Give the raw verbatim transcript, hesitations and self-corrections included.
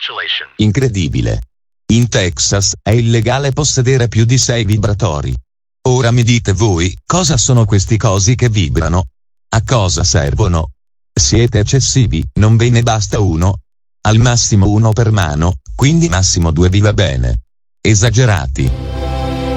Incredibile. In Texas è illegale possedere più di sei vibratori. Ora mi dite voi, cosa sono questi cosi che vibrano? A cosa servono? Siete eccessivi, non ve ne basta uno? Al massimo uno per mano, quindi massimo due vi va bene. Esagerati.